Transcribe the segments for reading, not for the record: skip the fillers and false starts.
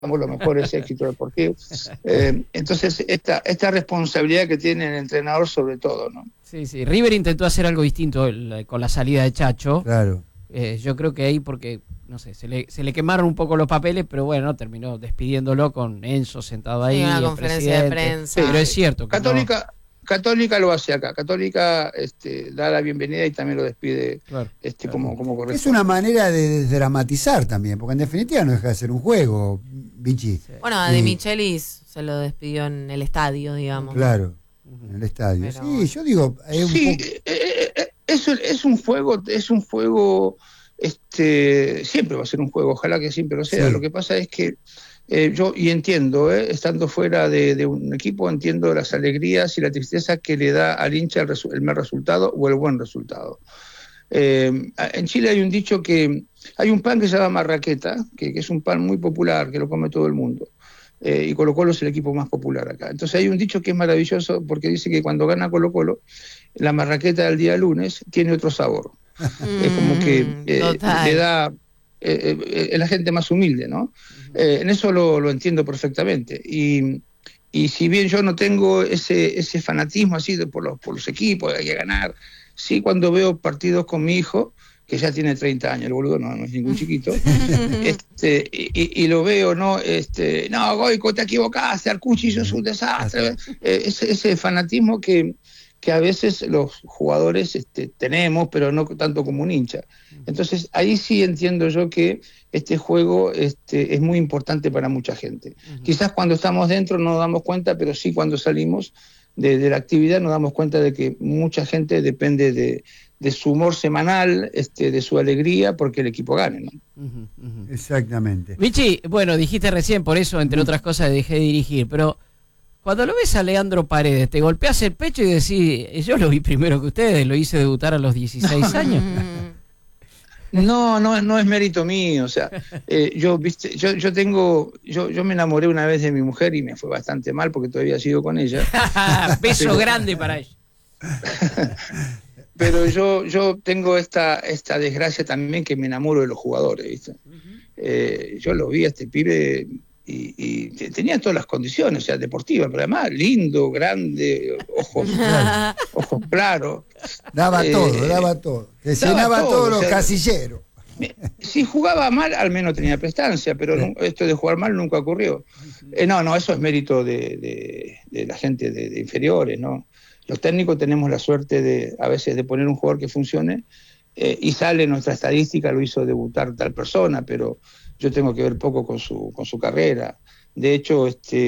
los mejores éxitos deportivos. Entonces, esta responsabilidad que tiene el entrenador sobre todo, ¿no? Sí, sí. River intentó hacer algo distinto con la salida de Chacho. Claro. Yo creo que ahí porque, no sé, se le quemaron un poco los papeles, pero bueno, terminó despidiéndolo con Enzo sentado ahí. Sí, una el conferencia de presidente. prensa. Pero es cierto que Católica lo hace acá. Católica da la bienvenida y también lo despide, claro. como correcto. Es una manera de dramatizar también, porque en definitiva no deja de ser un juego, Vichy. Sí. Bueno, a De Michelis se lo despidió en el estadio, digamos. Claro, en el estadio. Pero sí, yo digo... Es un juego, siempre va a ser un juego, ojalá que siempre lo sea. Sí. Lo que pasa es que yo entiendo, estando fuera de un equipo, entiendo las alegrías y la tristeza que le da al hincha el mal resultado o el buen resultado. En Chile hay un dicho que hay un pan que se llama marraqueta, que es un pan muy popular, que lo come todo el mundo. Y Colo-Colo es el equipo más popular acá. Entonces hay un dicho que es maravilloso porque dice que cuando gana Colo-Colo, la marraqueta del día lunes tiene otro sabor. Es como que le da... es la gente más humilde, ¿no? En eso lo entiendo perfectamente. Y si bien yo no tengo ese fanatismo así por los equipos, hay que ganar, sí cuando veo partidos con mi hijo, que ya tiene 30 años, el boludo no es ningún chiquito, y lo veo, no, no, Goico, te equivocaste, Arcucci, sos un desastre. Ese fanatismo que a veces los jugadores tenemos, pero no tanto como un hincha. Entonces, ahí sí entiendo yo que este juego es muy importante para mucha gente. Quizás cuando estamos dentro no nos damos cuenta, pero sí cuando salimos de la actividad nos damos cuenta de que mucha gente depende de su humor semanal, de su alegría, porque el equipo gane, ¿no? Exactamente. Vichy, bueno, dijiste recién, por eso, entre otras cosas, dejé de dirigir, pero cuando lo ves a Leandro Paredes, te golpeas el pecho y decís, yo lo vi primero que ustedes, lo hice debutar a los 16 años. No es mérito mío, o sea, yo me enamoré una vez de mi mujer y me fue bastante mal porque todavía sigo con ella. Beso grande para ella. Pero yo tengo esta desgracia también que me enamoro de los jugadores, ¿viste? Yo lo vi a este pibe y tenía todas las condiciones, o sea, deportivas, pero además lindo, grande, ojos claros. Daba todo. Te llenaba todos los casilleros. Si jugaba mal, al menos tenía prestancia, pero esto de jugar mal nunca ocurrió. No, eso es mérito de la gente de inferiores, ¿no? Los técnicos tenemos la suerte a veces de poner un jugador que funcione y sale nuestra estadística, lo hizo debutar tal persona, pero yo tengo que ver poco con su carrera. De hecho,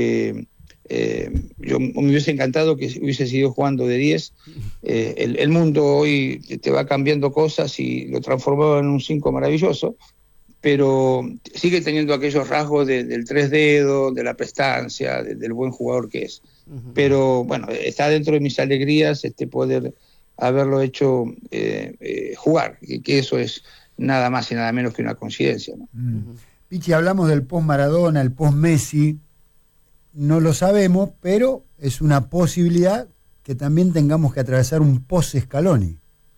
yo me hubiese encantado que hubiese seguido jugando de 10. El mundo hoy te va cambiando cosas y lo transformó en un 5 maravilloso, pero sigue teniendo aquellos rasgos del tres dedos, de la prestancia, del buen jugador que es. Pero bueno, está dentro de mis alegrías poder haberlo hecho jugar, que eso es nada más y nada menos que una coincidencia, ¿no? Vichy, hablamos del post-Maradona, el post-Messi, no lo sabemos, pero es una posibilidad que también tengamos que atravesar un post-Scaloni.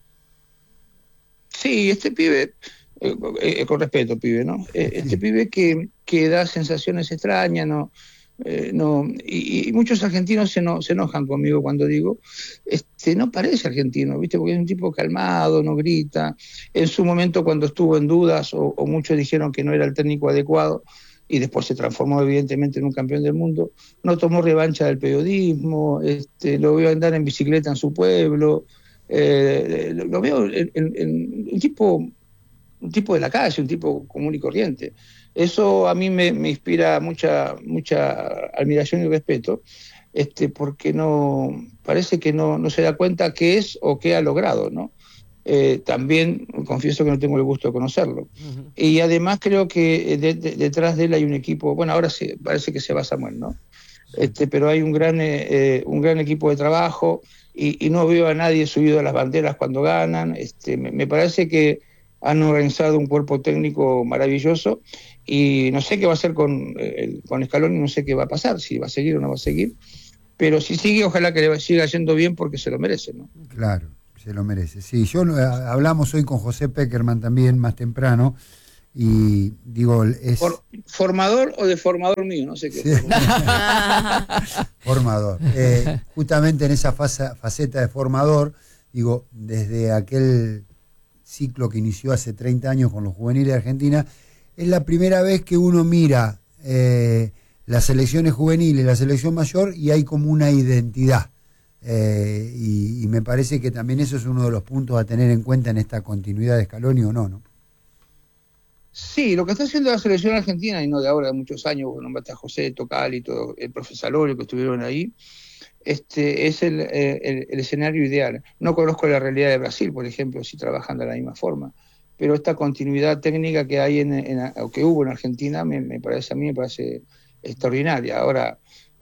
Sí, este pibe, con respeto, pibe, ¿no? Este pibe que da sensaciones extrañas, ¿no? Y muchos argentinos se enojan conmigo cuando digo, no parece argentino, ¿viste? Porque es un tipo calmado, no grita. En su momento, cuando estuvo en dudas, o muchos dijeron que no era el técnico adecuado, y después se transformó evidentemente en un campeón del mundo, no tomó revancha del periodismo, lo veo andar en bicicleta en su pueblo, lo veo en un tipo de la calle, un tipo común y corriente. Eso a mí me inspira mucha admiración y respeto, porque parece que no se da cuenta qué es o qué ha logrado, ¿no? También confieso que no tengo el gusto de conocerlo. Y además creo que detrás de él hay un equipo, bueno, ahora parece que se va Samuel, ¿no? Pero hay un gran equipo de trabajo y no veo a nadie subido a las banderas cuando ganan. Me parece que han organizado un cuerpo técnico maravilloso y no sé qué va a hacer con Scaloni, no sé qué va a pasar, si va a seguir o no va a seguir, pero si sigue, ojalá que le siga yendo bien porque se lo merece, ¿no? Claro, se lo merece. Sí, hablamos hoy con José Peckerman también, más temprano, Y digo, es... ¿Formador o deformador mío? No sé qué. Sí. Formador. Justamente en esa faceta de formador, digo, desde aquel ciclo que inició hace 30 años con los juveniles de Argentina, es la primera vez que uno mira las selecciones juveniles, la selección mayor, y hay como una identidad. Y me parece que también eso es uno de los puntos a tener en cuenta en esta continuidad de Scaloni o no, ¿no? Sí, lo que está haciendo la selección argentina, y no de ahora, de muchos años, vos nombraste a José, Tocal y todo, el profesor Lorio que estuvieron ahí, es el escenario ideal. No conozco la realidad de Brasil, por ejemplo, si trabajan de la misma forma, pero esta continuidad técnica que hay o que hubo en Argentina a mí me parece extraordinaria. Ahora,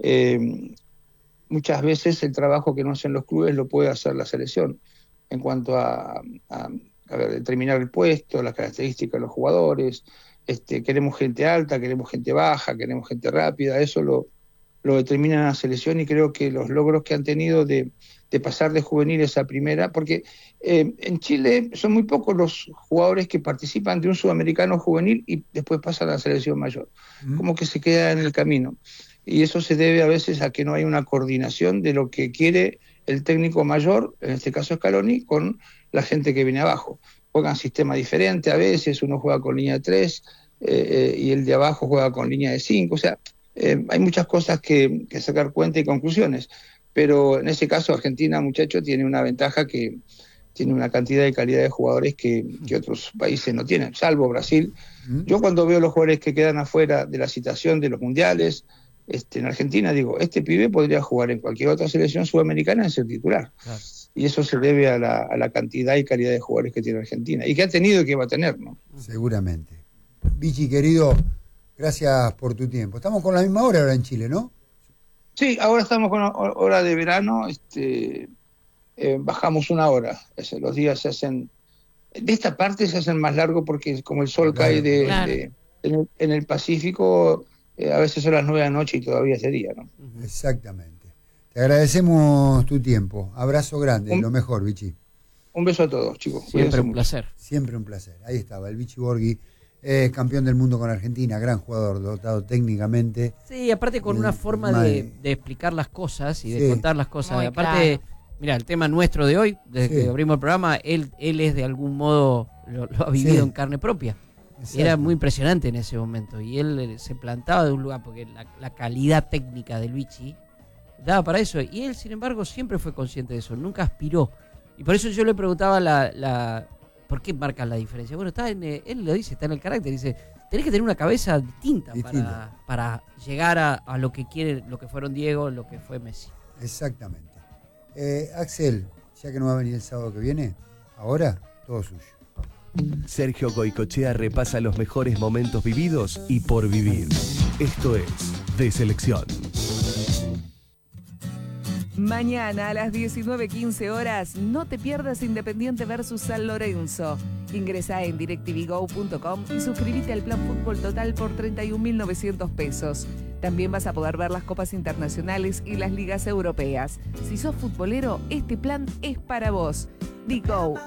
muchas veces el trabajo que no hacen los clubes lo puede hacer la selección en cuanto a determinar el puesto, las características de los jugadores. Queremos gente alta, queremos gente baja, queremos gente rápida, eso lo determina la selección, y creo que los logros que han tenido de pasar de juveniles a primera, porque en Chile son muy pocos los jugadores que participan de un sudamericano juvenil y después pasan a la selección mayor, como que se queda en el camino, y eso se debe a veces a que no hay una coordinación de lo que quiere el técnico mayor, en este caso Scaloni, con la gente que viene abajo. Juegan sistema diferente a veces, uno juega con línea de 3 y el de abajo juega con línea de 5, o sea, hay muchas cosas que sacar cuenta y conclusiones, pero en ese caso Argentina, muchacho, tiene una ventaja, que tiene una cantidad y calidad de jugadores que otros países no tienen, salvo Brasil. Yo cuando veo los jugadores que quedan afuera de la citación de los mundiales, en Argentina, digo, este pibe podría jugar en cualquier otra selección sudamericana en ser titular. Claro. Y eso se debe a la cantidad y calidad de jugadores que tiene Argentina, y que ha tenido y que va a tener, ¿no? Seguramente. Vichy, querido, gracias por tu tiempo. Estamos con la misma hora ahora en Chile, ¿no? Sí, ahora estamos con hora de verano, bajamos una hora. Los días se hacen, de esta parte se hacen más largos, porque como el sol cae en el Pacífico, a veces son las 9 de la noche y todavía es de día, ¿no? Exactamente. Te agradecemos tu tiempo. Abrazo grande, lo mejor, Vichy. Un beso a todos, chicos. Siempre un placer. Siempre un placer. Ahí estaba, el Vichy Borghi, campeón del mundo con Argentina, gran jugador, dotado técnicamente. Sí, aparte con una forma de explicar las cosas y de contar las cosas. Muy aparte, mira, el tema nuestro de hoy, desde que abrimos el programa, él es de algún modo, lo ha vivido en carne propia. Exacto. Era muy impresionante en ese momento, y él se plantaba de un lugar, porque la calidad técnica del Vichy daba para eso, y él, sin embargo, siempre fue consciente de eso, nunca aspiró, y por eso yo le preguntaba ¿por qué marcan la diferencia? Bueno, él lo dice, está en el carácter, dice, tenés que tener una cabeza distinta. Para llegar a lo que quiere, lo que fueron Diego, lo que fue Messi. Exactamente. Axel, ya que no va a venir el sábado que viene, ahora todo suyo. Sergio Goycochea repasa los mejores momentos vividos y por vivir. Esto es De Selección. Mañana a las 19:15 horas, no te pierdas Independiente versus San Lorenzo. Ingresá en directvgo.com y suscríbete al plan Fútbol Total por 31.900 pesos. También vas a poder ver las copas internacionales y las ligas europeas. Si sos futbolero, este plan es para vos. Digo.